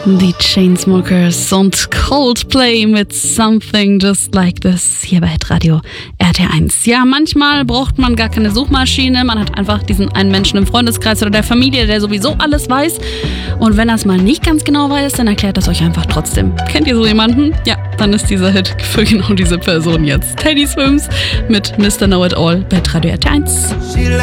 Die Chainsmokers und Coldplay mit Something Just Like This hier bei Hitradio RT1. Ja, manchmal braucht man gar keine Suchmaschine, man hat einfach diesen einen Menschen im Freundeskreis oder der Familie, der sowieso alles weiß. Und wenn er es mal nicht ganz genau weiß, dann erklärt es euch einfach trotzdem. Kennt ihr so jemanden? Ja, dann ist dieser Hit für genau diese Person jetzt. Teddy Swims mit Mr. Know-It-All bei Hitradio RT1.